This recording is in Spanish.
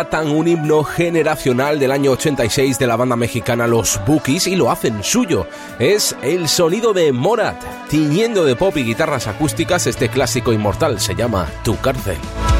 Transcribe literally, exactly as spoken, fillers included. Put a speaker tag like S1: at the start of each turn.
S1: Un himno generacional del año ochenta y seis de la banda mexicana Los Bukis, y lo hacen suyo. Es el sonido de Morat, tiñendo de pop y guitarras acústicas este clásico inmortal. Se llama Tu cárcel.